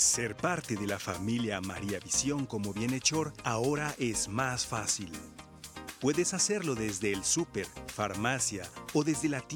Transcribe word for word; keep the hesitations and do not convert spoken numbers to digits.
Ser parte de la familia María Visión como bienhechor ahora es más fácil. Puedes hacerlo desde el súper, farmacia o desde la tienda.